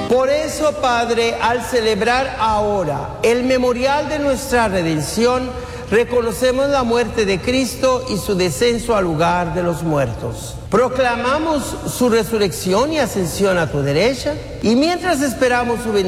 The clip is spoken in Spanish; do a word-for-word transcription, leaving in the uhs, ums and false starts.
Por eso, Padre, al celebrar ahora el memorial de nuestra redención, reconocemos la muerte de Cristo y su descenso al lugar de los muertos. Proclamamos su resurrección y ascensión a tu derecha, y mientras esperamos su venida,